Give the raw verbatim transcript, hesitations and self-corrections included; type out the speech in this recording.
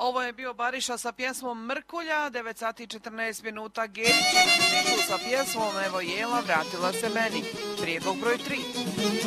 Ovo je bio Bariša sa pjesmom Mrkulja, devet sati i četrnaest minuta. Gerić sa pjesmom Evo jela, vratila se meni. Prijedlog broj tri.